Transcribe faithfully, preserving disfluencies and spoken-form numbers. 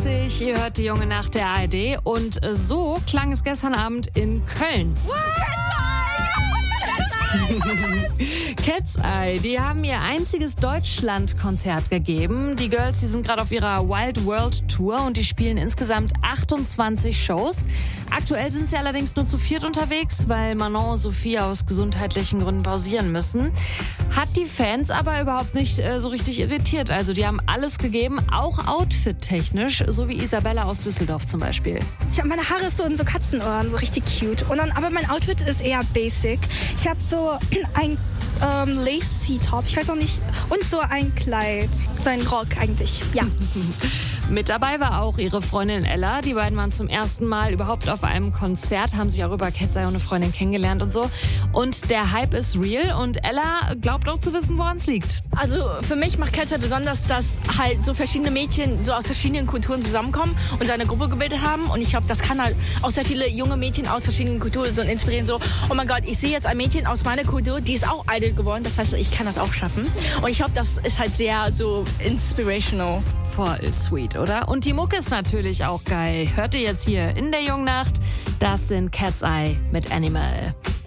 dreißig, ihr hört die junge Nacht der A R D und so klang es gestern Abend in Köln. Cat's Eye, die haben ihr einziges Deutschland-Konzert gegeben. Die Girls, die sind gerade auf ihrer Wild World Tour und die spielen insgesamt achtundzwanzig Shows. Aktuell sind sie allerdings nur zu viert unterwegs, weil Manon und Sophie aus gesundheitlichen Gründen pausieren müssen. Hat die Fans aber überhaupt nicht äh, so richtig irritiert. Also die haben alles gegeben, auch outfit-technisch, so wie Isabella aus Düsseldorf zum Beispiel. Ich habe meine Haare so in so Katzenohren, so richtig cute. Und dann, aber mein Outfit ist eher basic. Ich habe so ein ähm, Lacy-Top, ich weiß auch nicht, und so ein Kleid, so ein Rock eigentlich, ja. Mit dabei war auch ihre Freundin Ella. Die beiden waren zum ersten Mal überhaupt auf einem Konzert, haben sich auch über Cat's Eye und eine Freundin kennengelernt und so. Und der Hype ist real und Ella glaubt auch zu wissen, woran es liegt. Also für mich macht Cat's Eye besonders, dass halt so verschiedene Mädchen so aus verschiedenen Kulturen zusammenkommen und so eine Gruppe gebildet haben. Und ich glaube, das kann halt auch sehr viele junge Mädchen aus verschiedenen Kulturen so inspirieren. So, oh mein Gott, ich sehe jetzt ein Mädchen aus meiner Kultur, die ist auch Idol geworden. Das heißt, ich kann das auch schaffen. Und ich glaube, das ist halt sehr so inspirational. Voll sweet, oder? Und die Mucke ist natürlich auch geil. Hört ihr jetzt hier in der Jungen Nacht? Das sind Cat's Eye mit Animal.